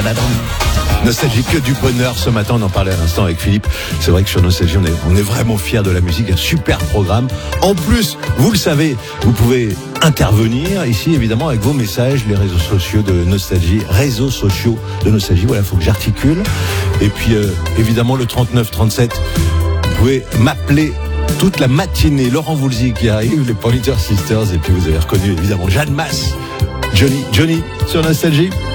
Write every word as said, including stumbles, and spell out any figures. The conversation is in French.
Nostalgie, que du bonheur ce matin, on en parlait à l'instant avec Philippe. C'est vrai que sur Nostalgie, on est, on est vraiment fiers de la musique, un super programme. En plus, vous le savez, vous pouvez intervenir ici évidemment avec vos messages, les réseaux sociaux de Nostalgie, réseaux sociaux de Nostalgie, voilà, il faut que j'articule. Et puis euh, évidemment le trente-neuf trente-sept, vous pouvez m'appeler toute la matinée. Laurent Voulzy qui arrive, les Pointer Sisters, et puis vous avez reconnu évidemment Jeanne Masse, Johnny, Johnny sur Nostalgie.